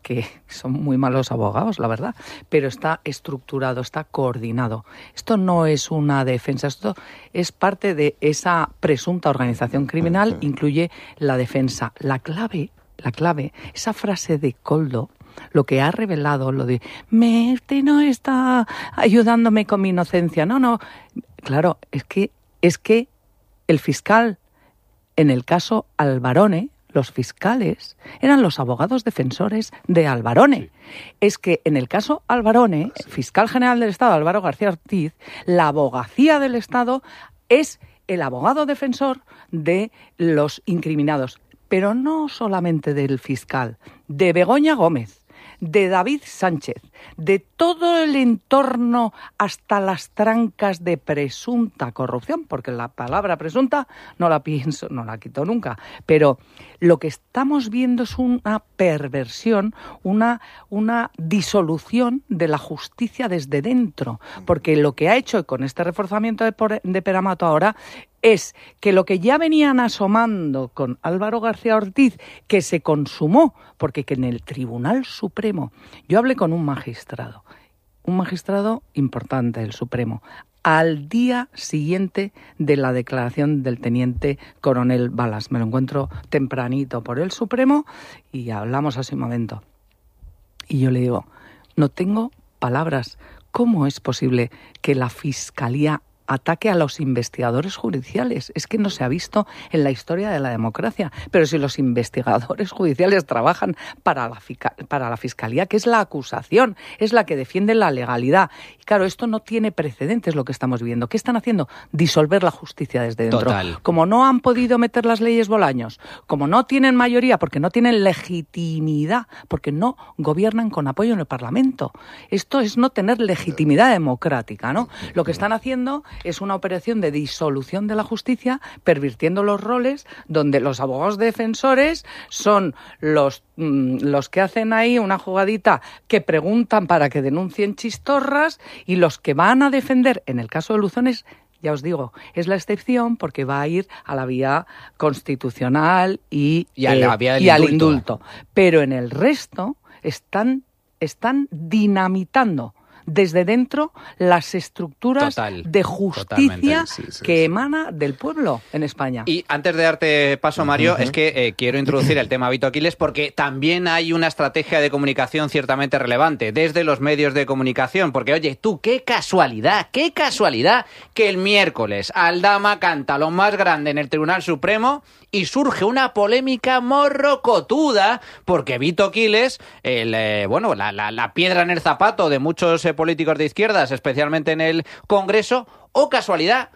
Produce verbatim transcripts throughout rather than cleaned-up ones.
que son muy malos abogados, la verdad, pero está estructurado, está coordinado. Esto no es una defensa, esto es parte de esa presunta organización criminal, incluye la defensa. La clave, la clave, esa frase de Koldo, lo que ha revelado, lo de, me, este no está ayudándome con mi inocencia. No, no, claro, es que, es que el fiscal, en el caso Alvarone, los fiscales eran los abogados defensores de Alvarone. Sí. Es que en el caso Alvarone, sí. fiscal general del Estado, Álvaro García Ortiz, la abogacía del Estado es el abogado defensor de los incriminados. Pero no solamente del fiscal, de Begoña Gómez, de David Sánchez, de todo el entorno hasta las trancas de presunta corrupción, porque la palabra presunta no la pienso, no la quito nunca, pero lo que estamos viendo es una perversión, una, una disolución de la justicia desde dentro, porque lo que ha hecho con este reforzamiento de, por, de Peramato ahora es que lo que ya venían asomando con Álvaro García Ortiz, que se consumó, porque que en el Tribunal Supremo, yo hablé con un magistrado, un magistrado importante del Supremo, al día siguiente de la declaración del teniente coronel Balas. Me lo encuentro tempranito por el Supremo y hablamos hace un momento. Y yo le digo, no tengo palabras. ¿Cómo es posible que la Fiscalía ataque a los investigadores judiciales? Es que no se ha visto en la historia de la democracia. Pero si los investigadores judiciales trabajan para la, para la Fiscalía, que es la acusación, es la que defiende la legalidad. Y claro, esto no tiene precedentes lo que estamos viendo. ¿Qué están haciendo? Disolver la justicia desde dentro. Total. Como no han podido meter las leyes Bolaños, como no tienen mayoría, porque no tienen legitimidad, porque no gobiernan con apoyo en el Parlamento. Esto es no tener legitimidad democrática, ¿no? Lo que están haciendo es una operación de disolución de la justicia, pervirtiendo los roles, donde los abogados defensores son los, mmm, los que hacen ahí una jugadita que preguntan para que denuncien chistorras, y los que van a defender, en el caso de Luzones, ya os digo, es la excepción porque va a ir a la vía constitucional y, y, a la vía del eh, y al indulto. indulto. Pero en el resto están, están dinamitando desde dentro las estructuras Total, de justicia sí, sí, que sí. emana del pueblo en España. Y antes de darte paso, Mario, uh-huh. es que eh, quiero introducir el tema Vito Aquiles porque también hay una estrategia de comunicación ciertamente relevante desde los medios de comunicación, porque oye, tú, qué casualidad, qué casualidad que el miércoles Aldama canta lo más grande en el Tribunal Supremo y surge una polémica morrocotuda porque Vito Aquiles, el, eh, bueno, la, la, la piedra en el zapato de muchos eh, políticos de izquierdas, especialmente en el Congreso, o casualidad,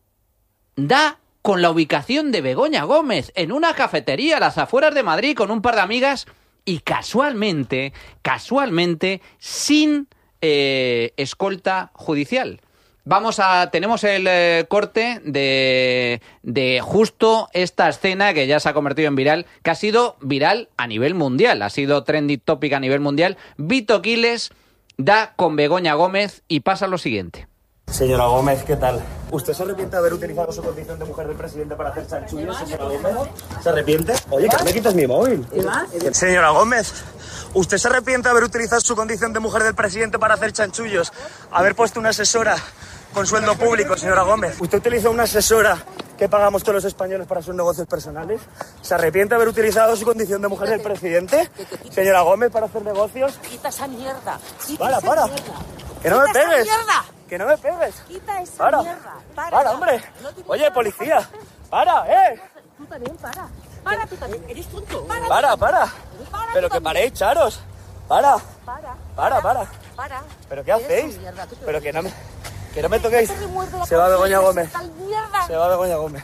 da con la ubicación de Begoña Gómez en una cafetería a las afueras de Madrid con un par de amigas y casualmente, casualmente, sin eh, escolta judicial. Vamos a, tenemos el eh, corte de, de justo esta escena que ya se ha convertido en viral, que ha sido viral a nivel mundial, ha sido trending topic a nivel mundial. Vito Aquiles da con Begoña Gómez y pasa lo siguiente. Señora Gómez, ¿qué tal? ¿Usted se arrepiente de haber utilizado su condición de mujer del presidente para hacer chanchullos, señora Gómez? ¿Se arrepiente? Oye, que me quitas mi móvil. ¿Qué más? Señora Gómez, ¿usted se arrepiente de haber utilizado su condición de mujer del presidente para hacer chanchullos? Haber puesto una asesora con sueldo público, señora Gómez. ¿Usted utilizó una asesora que pagamos todos los españoles para sus negocios personales? ¿Se arrepiente de haber utilizado su condición de mujer del presidente, señora Gómez, para hacer negocios? Quita esa mierda. Quita para, esa para. Mierda. Que no me Quita pegues. Esa mierda. Que no me pegues. Quita esa para. mierda. Para, para hombre. No Oye, policía. Para, eh. Tú también, para. Para, tú también. Eres tonto. Para, para. para. para Pero que paréis, charos. Para. Para. Para, para. Para. ¿Pero qué hacéis? Pero que no me... Que no me toquéis. Se va Begoña Gómez. Se va Begoña Gómez.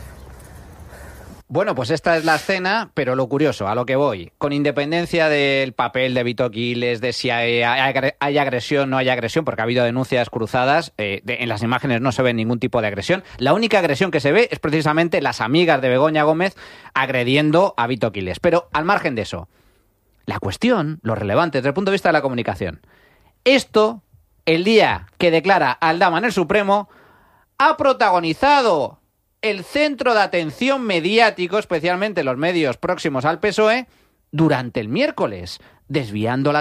Bueno, pues esta es la escena, pero lo curioso, a lo que voy, con independencia del papel de Vito Aquiles, de si hay, hay, hay agresión o no hay agresión, porque ha habido denuncias cruzadas, eh, de, en las imágenes no se ve ningún tipo de agresión. La única agresión que se ve es precisamente las amigas de Begoña Gómez agrediendo a Vito Aquiles. Pero al margen de eso, la cuestión, lo relevante desde el punto de vista de la comunicación, esto, el día que declara Aldama en el Supremo, ha protagonizado el centro de atención mediático, especialmente los medios próximos al P S O E, durante el miércoles, desviando la